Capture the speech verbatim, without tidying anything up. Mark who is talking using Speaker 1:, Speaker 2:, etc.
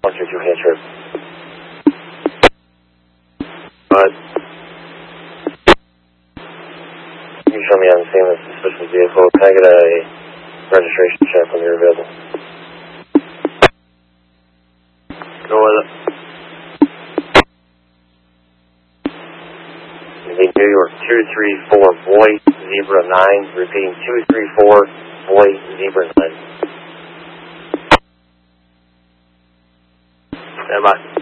Speaker 1: one two two Hansford. But you show me on the scene of the suspicious vehicle. Can I get a registration check when you're available? Go with it. New York two three four Boy Zebra nine. Repeating two three four Boy Zebra nine. Stand by.